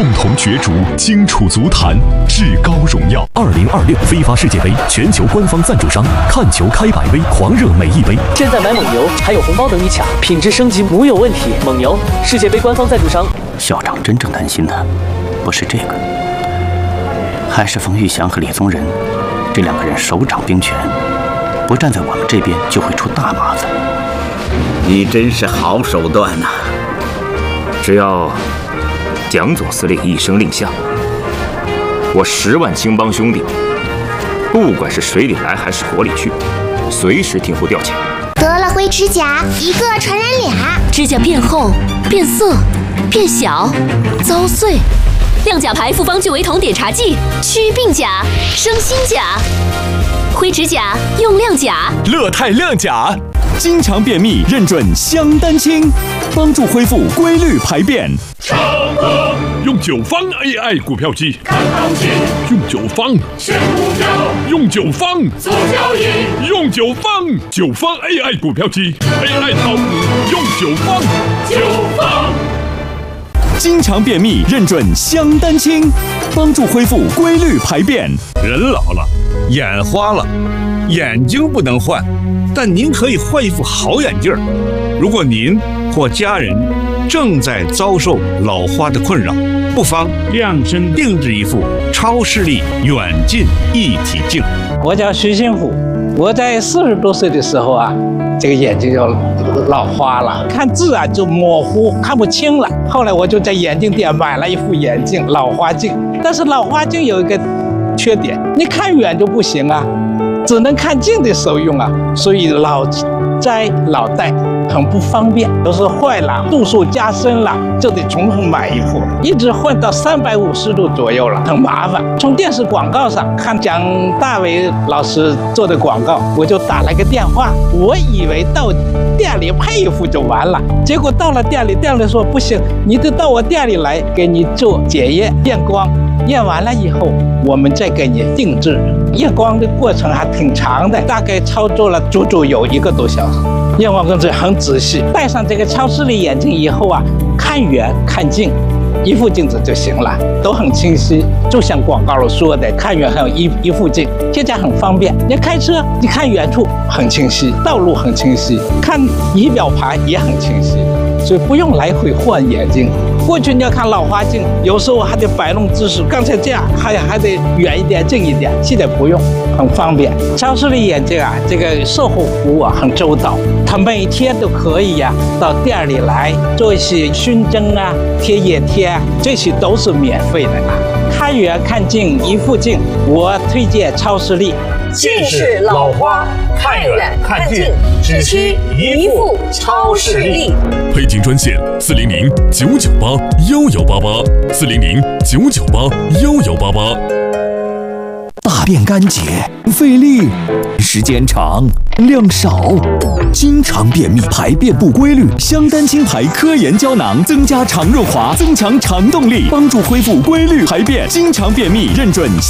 共同角逐荆楚足坛至高荣耀。2026非法世界杯全球官方赞助商，看球开百威，狂热每一杯。 现在买蒙牛还有红包等你抢，品质升级无有问题。蒙牛，世界杯官方赞助商。 校长真正担心的不是这个，还是冯玉祥和李宗仁这两个人手掌兵权，不站在我们这边就会出大麻烦。 你真是好手段呐！ 只要蒋总司令一声令下，我10万青帮兄弟，不管是水里来还是火里去，随时听候调遣。 得了灰指甲，一个传染俩， 指甲变厚、变色、变小、遭碎。亮甲牌复方聚维酮碘茶剂，祛病甲、生新甲。灰指甲用亮甲， 乐泰亮甲，经常便秘认准香丹清，帮助恢复规律排便。 用9方 AI 股票机看行情，用9方选股票，用9方做交易，用9方AI 股票机 AI 炒股，用9方。 经常便秘认准香丹清，帮助恢复规律排便。 人老了，眼花了，眼睛不能换，但您可以换一副好眼镜。如果您或家人正在遭受老花的困扰，不妨量身定制一副超视力远近一体镜。 我叫徐新虎，我在40多岁的时候啊，这个眼睛就老花了，看字啊就模糊，看不清了。后来我就在眼镜店买了一副眼镜，老花镜。但是老花镜有一个缺点，你看远就不行啊，只能看近的时候用啊，所以老摘老戴很不方便，有时候坏了，度数加深了，就得重新买一副，一直换到350度左右了，很麻烦。从电视广告上看蒋大为老师做的广告，我就打了个电话，我以为到店里配一副就完了，结果到了店里，店里说不行，你得到我店里来给你做检验验光，验完了以后我们再给你定制。验光的过程还挺长的，大概操作了足足有1个多小时。验光工作很仔细，戴上这个超视力眼镜以后啊，看远看近一副镜子就行了，都很清晰，就像广告里说的，看远还有一副镜，现在很方便。你开车，你看远处很清晰，道路很清晰，看仪表盘也很清晰，所以不用来回换眼镜。过去你要看老花镜，有时候还得摆弄姿势，刚才这样还得远一点、近一点，现在不用，很方便。超视力眼镜啊，这个售后服务啊很周到，他每天都可以呀到店里来做一些熏蒸啊、贴眼贴啊，这些都是免费的啊。看远看近一副镜，我推荐超视力。 近视老花，看远看近，只需一副超视力。 配镜专线400-998-1188，400-998-1188。大便干结，费力，时间长，量少，经常便秘，排便不规律。香丹清牌科研胶囊增加肠润滑，增强肠动力，帮助恢复规律排便。经常便秘认准